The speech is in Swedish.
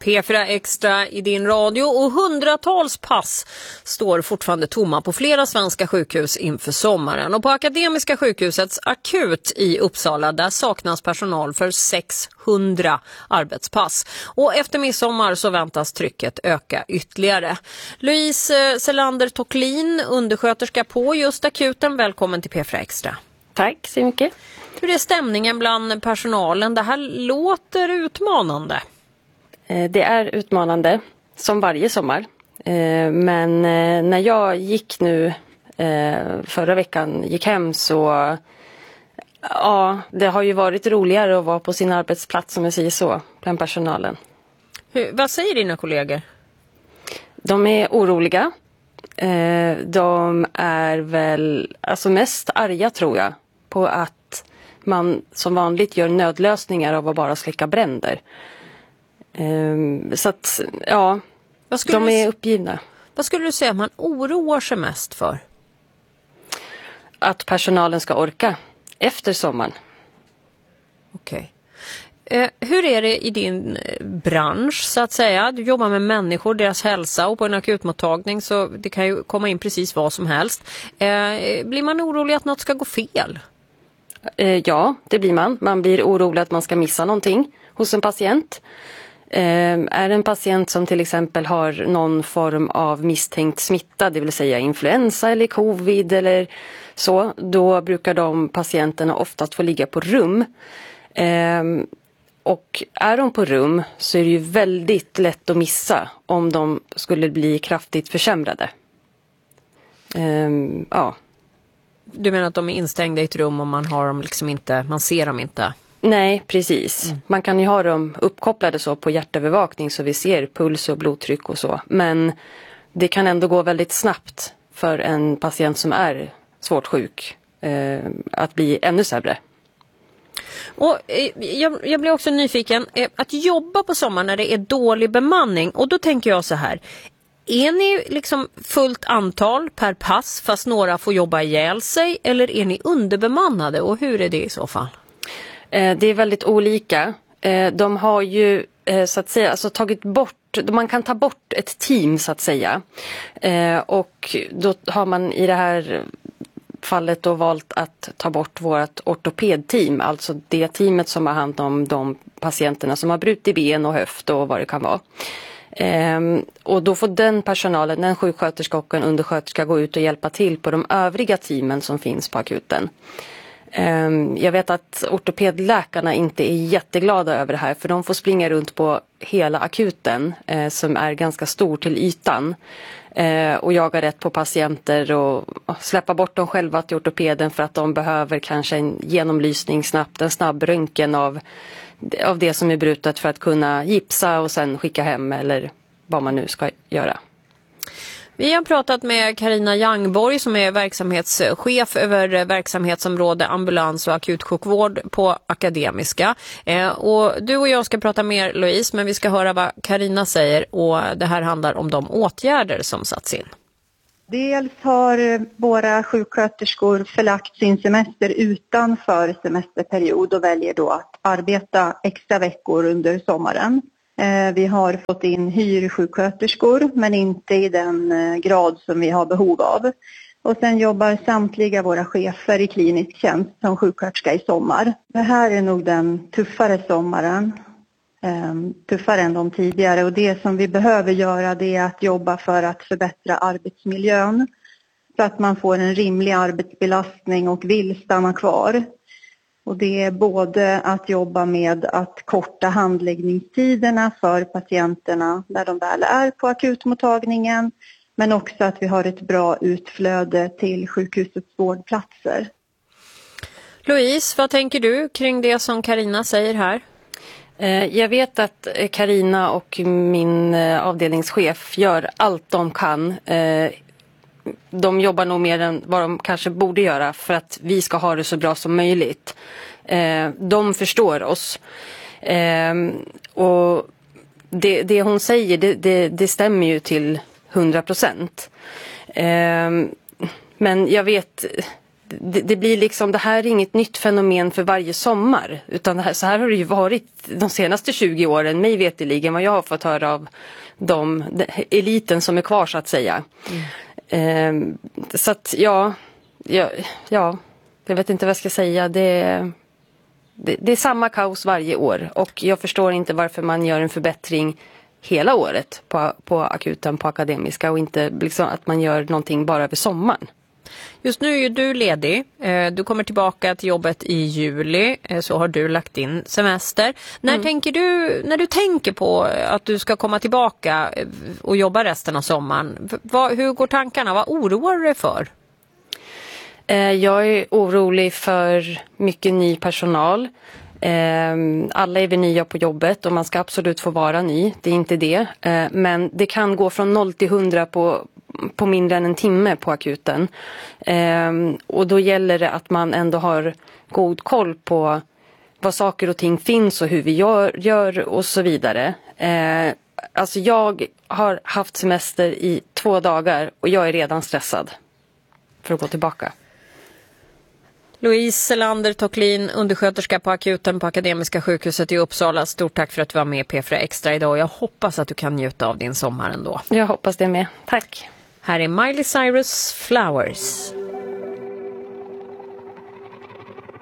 P4 Extra i din radio och hundratals pass står fortfarande tomma på flera svenska sjukhus inför sommaren. Och på Akademiska sjukhusets akut i Uppsala där saknas personal för 600 arbetspass. Och efter midsommar så väntas trycket öka ytterligare. Louise Selander-Tocklin, undersköterska på just akuten. Välkommen till P4 Extra. Tack så mycket. Hur är stämningen bland personalen? Det här låter utmanande. Det är utmanande som varje sommar. Men när jag gick nu förra veckan gick hem så ja, det har ju varit roligare att vara på sin arbetsplats om jag säger så bland personalen. Vad säger dina kollegor? De är oroliga. De är väl alltså mest arga tror jag på att man som vanligt gör nödlösningar av att bara släcka bränder. Så att, ja, de är uppgivna. Vad skulle du säga man oroar sig mest för? Att personalen ska orka efter sommaren. Okej. Hur är det i din bransch så att säga? Du jobbar med människor, deras hälsa och på en akutmottagning så det kan ju komma in precis vad som helst. Blir man orolig att något ska gå fel? Ja, det blir man. Man blir orolig att man ska missa någonting hos en patient. Är det en patient som till exempel har någon form av misstänkt smitta, det vill säga influensa eller covid eller så, då brukar de patienterna oftast få ligga på rum. Och är de på rum så är det ju väldigt lätt att missa om de skulle bli kraftigt försämrade. Ja. Du menar att de är instängda i ett rum och man har dem liksom inte, man ser dem inte? Nej, precis. Man kan ju ha dem uppkopplade så på hjärtövervakning så vi ser puls och blodtryck och så. Men det kan ändå gå väldigt snabbt för en patient som är svårt sjuk att bli ännu sämre. Och jag blir också nyfiken att jobba på sommaren när det är dålig bemanning. Och då tänker jag så här. Är ni liksom fullt antal per pass fast några får jobba ihjäl sig? Eller är ni underbemannade? Och hur är det i så fall? Det är väldigt olika. De har ju så att säga alltså tagit bort, man kan ta bort ett team så att säga. Och då har man i det här fallet då valt att ta bort vårt ortopedteam, alltså det teamet som har hand om de patienterna som har brutit ben och höft och vad det kan vara. Och då får den personalen, en sjuksköterska och en undersköterska gå ut och hjälpa till på de övriga teamen som finns på akuten. Jag vet att ortopedläkarna inte är jätteglada över det här för de får springa runt på hela akuten som är ganska stor till ytan och jaga rätt på patienter och släppa bort dem själva till ortopeden för att de behöver kanske en genomlysning snabbt, en snabb röntgen av det som är brutet för att kunna gipsa och sen skicka hem eller vad man nu ska göra. Vi har pratat med Carina Jangborg som är verksamhetschef över verksamhetsområde ambulans- och akutsjukvård på Akademiska. Och du och jag ska prata mer, Louise, men vi ska höra vad Carina säger och det här handlar om de åtgärder som satts in. Dels har våra sjuksköterskor förlagt sin semester utanför semesterperiod och väljer då att arbeta extra veckor under sommaren. Vi har fått in hyrsjuksköterskor men inte i den grad som vi har behov av. Och sen jobbar samtliga våra chefer i klinisk tjänst som sjuksköterska i sommar. Det här är nog den tuffare sommaren. Tuffare än de tidigare och det som vi behöver göra det är att jobba för att förbättra arbetsmiljön så att man får en rimlig arbetsbelastning och vill stanna kvar. Och det är både att jobba med att korta handläggningstiderna för patienterna när de väl är på akutmottagningen men också att vi har ett bra utflöde till sjukhusets vårdplatser. Louise, vad tänker du kring det som Carina säger här? Jag vet att Carina och min avdelningschef gör allt de kan. De jobbar nog mer än vad de kanske borde göra för att vi ska ha det så bra som möjligt. De förstår oss. Och det hon säger, det stämmer ju till 100%. Men jag vet, det blir liksom, det här är inget nytt fenomen för varje sommar, utan så här har det ju varit de senaste 20 åren, mig veteligen, vad jag har fått höra av eliten som är kvar så att säga. Så att ja, jag vet inte vad jag ska säga. Det är samma kaos varje år, och jag förstår inte varför man gör en förbättring hela året på akuten, på Akademiska, och inte liksom att man gör någonting bara över sommaren. Just nu är ju du ledig. Du kommer tillbaka till jobbet i juli, så har du lagt in semester. När du tänker på att du ska komma tillbaka och jobba resten av sommaren, hur går tankarna? Vad oroar du dig för? Jag är orolig för mycket ny personal. Alla är vi nya på jobbet och man ska absolut få vara ny, det är inte det. Men det kan gå från 0 till 100 på mindre än en timme på akuten. Och då gäller det att man ändå har god koll på vad saker och ting finns och hur vi gör och så vidare. Alltså jag har haft semester i 2 dagar och jag är redan stressad för att gå tillbaka. Louise Selander Tocklin, undersköterska på akuten på Akademiska sjukhuset i Uppsala. Stort tack för att du var med i P4 Extra idag. Jag hoppas att du kan njuta av din sommar ändå. Jag hoppas det med. Tack. Här är Miley Cyrus, Flowers.